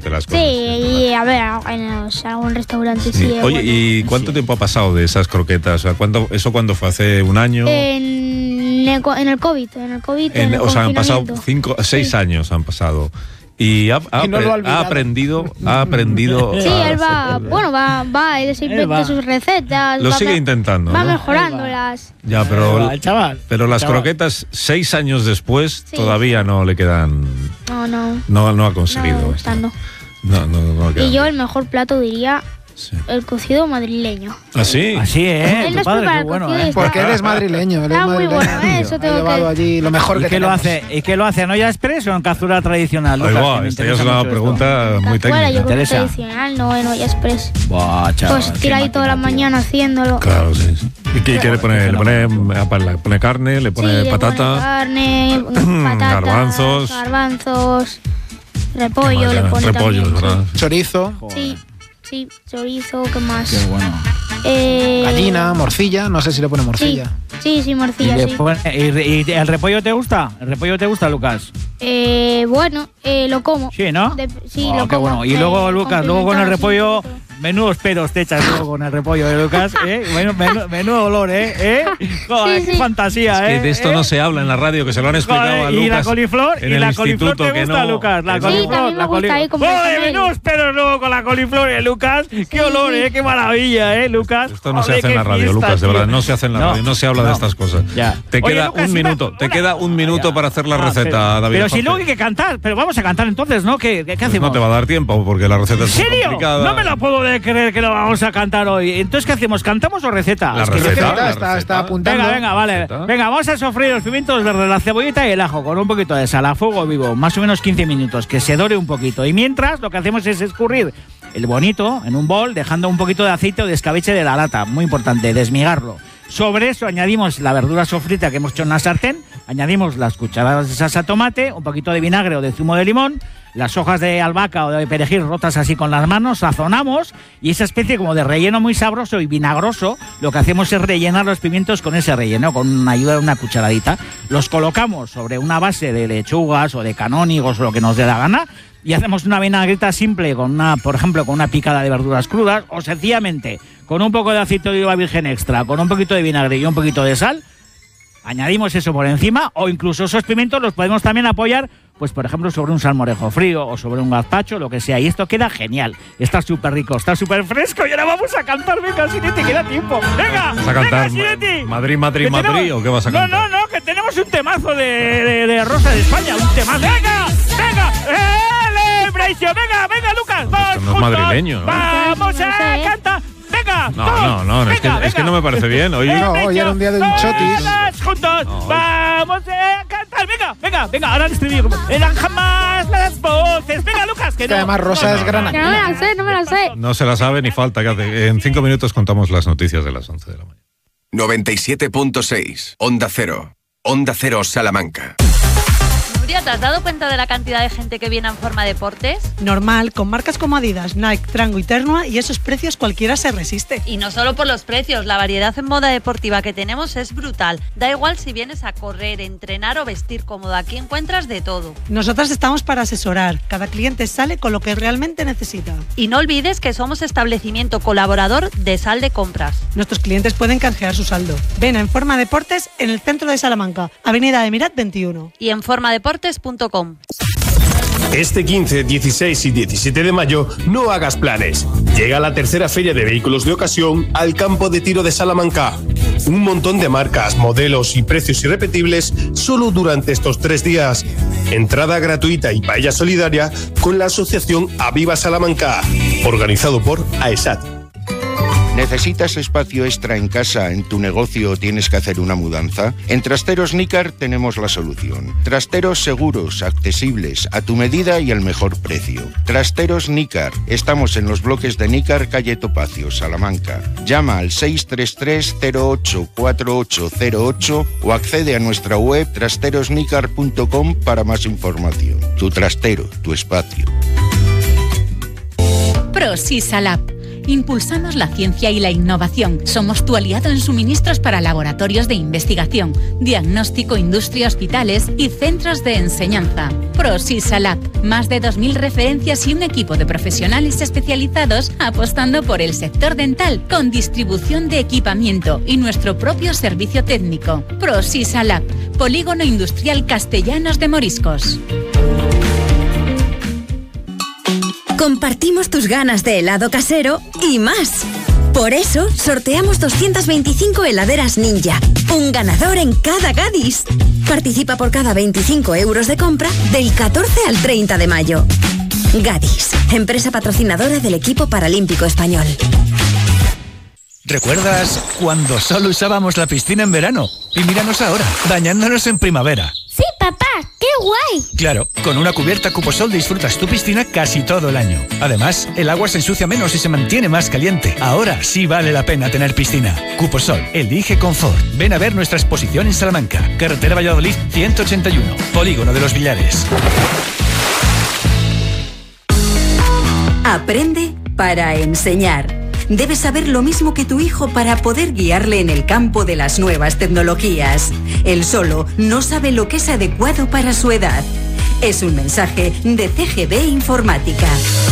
te las comes. Sí, y a ver, en algún restaurante sí. Oye, bueno. ¿y cuánto tiempo ha pasado de esas croquetas? O sea, ¿cuándo fue? ¿Hace un año? En el COVID. En el o sea, han pasado confinamiento. 6 años han pasado. Y ha aprendido. Sí, él va y se inventa sus recetas. Lo sigue intentando. Va ¿no? mejorándolas. Ya, pero el chaval. Pero las croquetas 6 años después todavía no le quedan. No ha conseguido. No y yo el mejor plato diría el cocido madrileño. ¿Ah, sí? Así es. Él nos prepara el cocido. Porque eres madrileño. Está muy bueno, eso tengo que llevado allí lo mejor que tenemos. ¿Y qué lo hace? ¿En olla express o en cazuela tradicional? Esta ya es una pregunta muy técnica. Yo creo que tradicional, no en olla express. Buah, chaval, pues tira ahí toda la mañana haciéndolo. Claro, sí. ¿Y qué le pone? ¿Le pone carne? ¿Le pone patata? Le pone carne, patatas, garbanzos, repollo, le pone también. ¿verdad? Chorizo. Sí, chorizo, ¿qué más? Qué bueno. Gallina, morcilla, no sé si le pone morcilla. Sí, morcilla, ¿Y el repollo te gusta? ¿El repollo te gusta, Lucas? Bueno, lo como. Sí, ¿no? Sí, lo qué como. Bueno. Y luego, Lucas, con el repollo, menudos pedos te echas luego con el repollo, Lucas, menudo olor, Joder, qué fantasía, Es que de esto no se habla en la radio, que se lo han explicado a Lucas. ¿Y la coliflor? En el instituto, Sí, te gusta, Lucas? La también me gusta ahí con menudos pedos luego con la coliflor, Lucas. Qué olor, qué maravilla, Lucas. Esto no se hace en la radio, Lucas, de verdad, no se hace en la radio, no se habla de estas cosas. Ya. Te queda un minuto para hacer la receta, David. Pero si luego hay que cantar, pero vamos a cantar entonces, ¿no? ¿Qué hacemos? No te va a dar tiempo porque la receta es muy complicada. ¿En serio? No me lo puedo creer que lo vamos a cantar hoy. Entonces, ¿qué hacemos? ¿Cantamos o receta? La receta está apuntando. Venga, vale. Venga, vamos a sofreír los pimientos verdes, la cebollita y el ajo con un poquito de sal a fuego vivo, más o menos 15 minutos, que se dore un poquito. Y mientras, lo que hacemos es escurrir el bonito en un bol, dejando un poquito de aceite o de escabeche de la lata. Muy importante, desmigarlo. Sobre eso añadimos la verdura sofrita que hemos hecho en la sartén, añadimos las cucharadas de salsa de tomate, un poquito de vinagre o de zumo de limón, las hojas de albahaca o de perejil rotas así con las manos, sazonamos y esa especie como de relleno muy sabroso y vinagroso, lo que hacemos es rellenar los pimientos con ese relleno, con ayuda de una cucharadita. Los colocamos sobre una base de lechugas o de canónigos o lo que nos dé la gana y hacemos una vinagreta simple por ejemplo, con una picada de verduras crudas o sencillamente con un poco de aceite de oliva virgen extra, con un poquito de vinagre y un poquito de sal. Añadimos eso por encima o incluso esos pimientos los podemos también apoyar, pues por ejemplo sobre un salmorejo frío o sobre un gazpacho, lo que sea, y esto queda genial, está súper rico, está súper fresco y ahora vamos a cantar, venga, Sinetti, queda tiempo, venga, ¿vas a cantar Sinetti? Madrid o qué vas a cantar? No, que tenemos un temazo de Rosa de España, un temazo, venga, venga, Lucas, vamos esto no es madrileño, ¿no? Vamos a cantar. Venga, no, es que no me parece bien. Hoy era un día de un chotis. Juntos, vamos a cantar. Venga, ahora el estribillo. Eran jamás las voces. Venga, Lucas, que no. Además, Rosa es gran. Que no me la sé. No se la sabe ni falta que hace. En 5 minutos contamos las noticias de las 11 de la mañana. 97.6, Onda Cero, Salamanca. ¿Te has dado cuenta de la cantidad de gente que viene en Forma Deportes? Normal, con marcas como Adidas, Nike, Trango y Ternua y esos precios cualquiera se resiste. Y no solo por los precios, la variedad en moda deportiva que tenemos es brutal. Da igual si vienes a correr, entrenar o vestir cómodo, aquí encuentras de todo. Nosotras estamos para asesorar, cada cliente sale con lo que realmente necesita. Y no olvides que somos establecimiento colaborador de Sal de Compras. Nuestros clientes pueden canjear su saldo. Ven a En Forma Deportes en el centro de Salamanca, Avenida Emirat 21. Y en formadeportes.com. Este 15, 16 y 17 de mayo no hagas planes. Llega la tercera feria de vehículos de ocasión al campo de tiro de Salamanca. Un montón de marcas, modelos y precios irrepetibles solo durante estos 3 días. Entrada gratuita y paella solidaria con la asociación Aviva Salamanca, organizado por AESAT. ¿Necesitas espacio extra en casa, en tu negocio o tienes que hacer una mudanza? En Trasteros Nícar tenemos la solución. Trasteros seguros, accesibles, a tu medida y al mejor precio. Trasteros Nícar. Estamos en los bloques de Nícar, calle Topacio, Salamanca. Llama al 633-084808 o accede a nuestra web trasterosnicar.com para más información. Tu trastero, tu espacio. Prosisalab. impulsamos la ciencia y la innovación. Somos tu aliado en suministros para laboratorios de investigación, diagnóstico, industria, hospitales y centros de enseñanza. ProSisalab, más de 2.000 referencias y un equipo de profesionales especializados apostando por el sector dental con distribución de equipamiento y nuestro propio servicio técnico. ProSisalab, Polígono Industrial Castellanos de Moriscos. Compartimos tus ganas de helado casero y más. Por eso, sorteamos 225 heladeras Ninja. Un ganador en cada Gadis. Participa por cada 25 euros de compra del 14 al 30 de mayo. Gadis, empresa patrocinadora del equipo paralímpico español. ¿Recuerdas cuando solo usábamos la piscina en verano? Y míranos ahora, bañándonos en primavera. Sí, papá, ¡qué guay! Claro, con una cubierta Cuposol disfrutas tu piscina casi todo el año. Además, el agua se ensucia menos y se mantiene más caliente. Ahora sí vale la pena tener piscina. Cuposol, elige confort. Ven a ver nuestra exposición en Salamanca, carretera Valladolid 181, Polígono de los Villares. Aprende para enseñar. Debes saber lo mismo que tu hijo para poder guiarle en el campo de las nuevas tecnologías. Él solo no sabe lo que es adecuado para su edad. Es un mensaje de CGB Informática.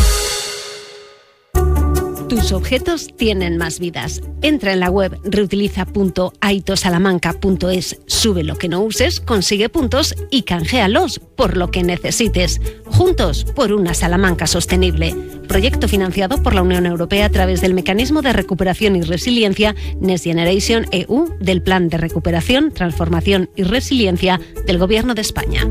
Tus objetos tienen más vidas. Entra en la web reutiliza.aitosalamanca.es, sube lo que no uses, consigue puntos y canjealos por lo que necesites. Juntos por una Salamanca sostenible. Proyecto financiado por la Unión Europea a través del Mecanismo de Recuperación y Resiliencia Next Generation EU del Plan de Recuperación, Transformación y Resiliencia del Gobierno de España.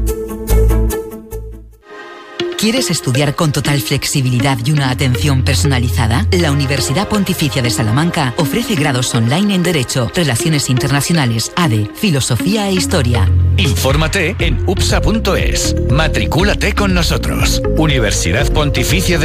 ¿Quieres estudiar con total flexibilidad y una atención personalizada? La Universidad Pontificia de Salamanca ofrece grados online en Derecho, Relaciones Internacionales, ADE, Filosofía e Historia. Infórmate en upsa.es. Matricúlate con nosotros. Universidad Pontificia de